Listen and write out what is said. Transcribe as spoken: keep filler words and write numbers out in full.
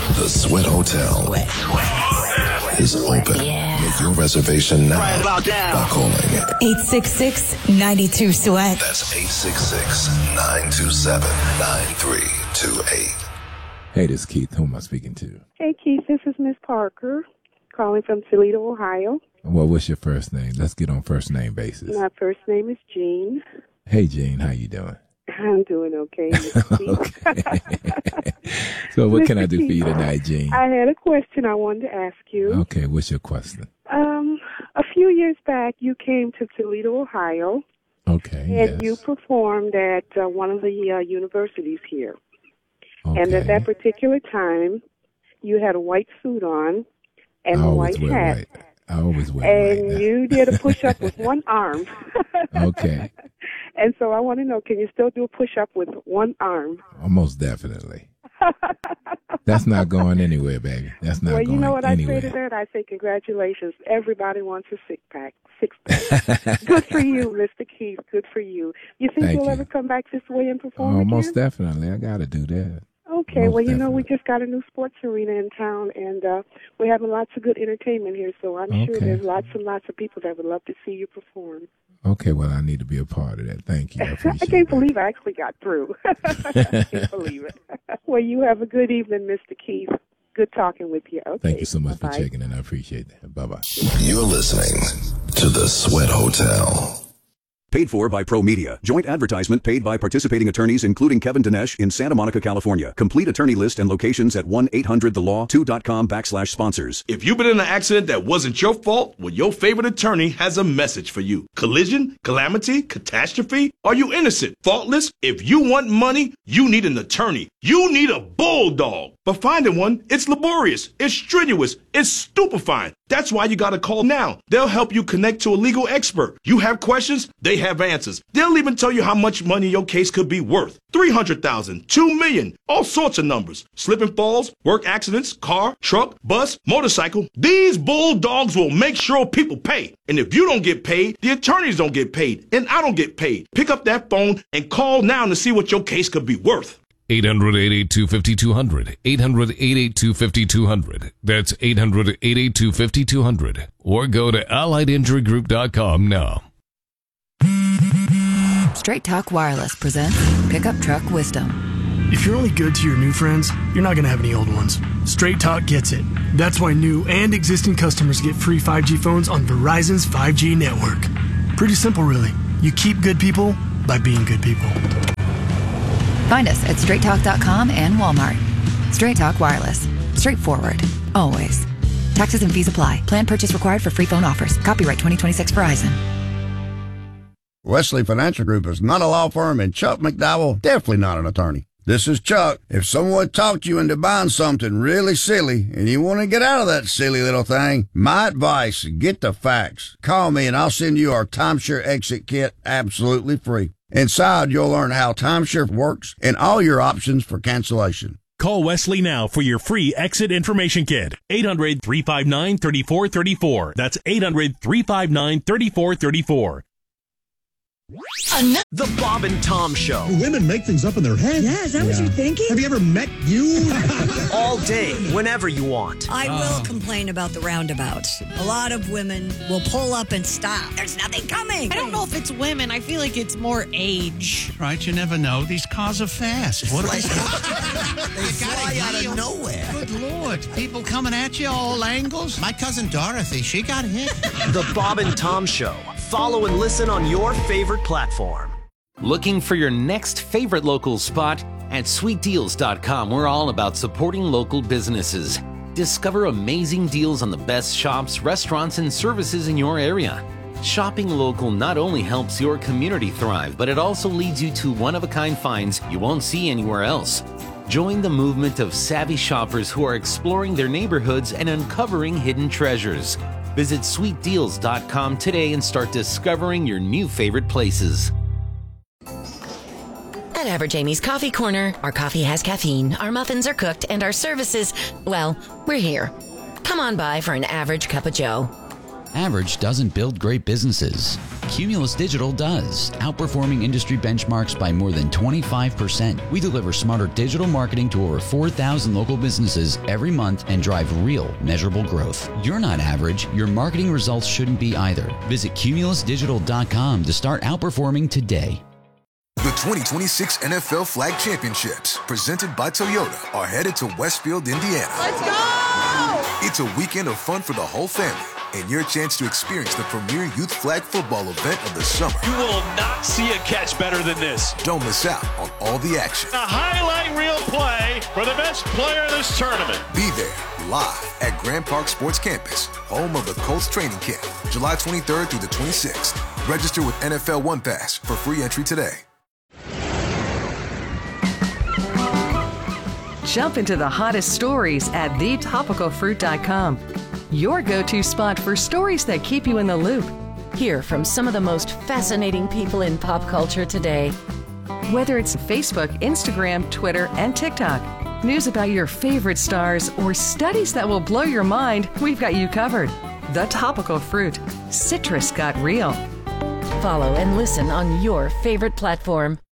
The Sweat Hotel Sweat. is open. Yeah. Make your reservation now right about now. by calling eight six six, nine two, sweat. That's eight six six, nine two seven, nine three two eight. Hey, this is Keith. Who am I speaking to? Hey, Keith, this is Miss Parker, calling from Toledo, Ohio. Well, what's your first name? Let's get on first name basis. My first name is Jean. Hey, Jean, how you doing? I'm doing okay, Mister Keith. Okay. So what Mister can I do Keith, for you tonight, Jean? I had a question I wanted to ask you. Okay, what's your question? Um, a few years back, you came to Toledo, Ohio. Okay, And yes. you performed at uh, one of the uh, universities here. Okay. And at that particular time, you had a white suit on and I a always white wear hat. white. I always wear And white. you did a push-up with one arm. Okay. And so I want to know, can you still do a push-up with one arm? Most definitely. That's not going anywhere, baby. That's not well, going you know what anywhere. I say to that? I say congratulations. Everybody wants a six-pack. Six-pack. Good for you, Mister Keith. Good for you. You think Thank you'll you. ever come back this way and perform Oh, again? most definitely. I got to do that. Okay, Most well, you know, we definitely. just got a new sports arena in town, and uh, we're having lots of good entertainment here, so I'm sure Okay. there's lots and lots of people that would love to see you perform. Okay, well, I need to be a part of that. Thank you. I I appreciate can't it. believe I actually got through. I can't believe it. Well, you have a good evening, Mister Keith. Good talking with you. Okay. Thank you so much Bye-bye. for checking in. I appreciate that. Bye-bye. You're listening to The Sweat Hotel. Paid for by Pro Media. Joint advertisement paid by participating attorneys, including Kevin Dinesh in Santa Monica, California. Complete attorney list and locations at one eight hundred the law two dot com backslash sponsors. If you've been in an accident that wasn't your fault, well, your favorite attorney has a message for you. Collision, calamity, catastrophe? Are you innocent? Faultless? If you want money, you need an attorney. You need a bulldog. But finding one, it's laborious, it's strenuous, it's stupefying. That's why you gotta call now. They'll help you connect to a legal expert. You have questions, they have answers. They'll even tell you how much money your case could be worth. three hundred thousand dollars, two million dollars, all sorts of numbers. Slip and falls, work accidents, car, truck, bus, motorcycle. These bulldogs will make sure people pay. And if you don't get paid, the attorneys don't get paid, and I don't get paid. Pick up that phone and call now to see what your case could be worth. eight hundred, eight eight two, five two zero zero. eight hundred, eight eight two, five two zero zero. That's eight hundred, eight eight two, five two zero zero. Or go to allied injury group dot com now. Straight Talk Wireless presents Pickup Truck Wisdom. If you're only good to your new friends, you're not going to have any old ones. Straight Talk gets it. That's why new and existing customers get free five G phones on Verizon's five G network. Pretty simple, really. You keep good people by being good people. Find us at straight talk dot com and Walmart. Straight Talk Wireless. Straightforward. Always. Taxes and fees apply. Plan purchase required for free phone offers. Copyright twenty twenty-six Verizon. Wesley Financial Group is not a law firm, and Chuck McDowell definitely not an attorney. This is Chuck. If someone talked you into buying something really silly and you want to get out of that silly little thing, my advice, get the facts. Call me and I'll send you our timeshare exit kit absolutely free. Inside, you'll learn how timeshare works and all your options for cancellation. Call Wesley now for your free exit information kit. eight hundred, three five nine, three four three four. That's eight hundred, three five nine, three four three four. The Bob and Tom Show. Women make things up in their head. Yeah, is that yeah. what you're thinking? Have you ever met you? All day, whenever you want. I uh. will complain about the roundabouts. A lot of women will pull up and stop. There's nothing coming. I don't know if it's women. I feel like it's more age. Right, you never know. These cars are fast. What like, they fly out of nowhere. Good Lord. People coming at you all angles. My cousin Dorothy, she got hit. The Bob and Tom Show. Follow and listen on your favorite platform. Looking for your next favorite local spot? At sweet deals dot com, we're all about supporting local businesses. Discover amazing deals on the best shops, restaurants, and services in your area. Shopping local not only helps your community thrive, but it also leads you to one-of-a-kind finds you won't see anywhere else. Join the movement of savvy shoppers who are exploring their neighborhoods and uncovering hidden treasures. Visit sweet deals dot com today and start discovering your new favorite places. At Average Amy's Coffee Corner, our coffee has caffeine, our muffins are cooked, and our services, well, we're here. Come on by for an average cup of joe. Average doesn't build great businesses. Cumulus Digital does, outperforming industry benchmarks by more than twenty-five percent. We deliver smarter digital marketing to over four thousand local businesses every month and drive real, measurable growth. You're not average. Your marketing results shouldn't be either. Visit cumulus digital dot com to start outperforming today. The twenty twenty-six N F L Flag Championships, presented by Toyota, are headed to Westfield, Indiana. Let's go! It's a weekend of fun for the whole family, and your chance to experience the premier youth flag football event of the summer. You will not see a catch better than this. Don't miss out on all the action. A highlight reel play for the best player in this tournament. Be there, live at Grand Park Sports Campus, home of the Colts training camp, July twenty-third through the twenty-sixth. Register with N F L One Pass for free entry today. Jump into the hottest stories at the topical fruit dot com. Your go-to spot for stories that keep you in the loop. Hear from some of the most fascinating people in pop culture today. Whether it's Facebook, Instagram, Twitter, and TikTok, news about your favorite stars, or studies that will blow your mind, we've got you covered. The Topical Fruit. Citrus got real. Follow and listen on your favorite platform.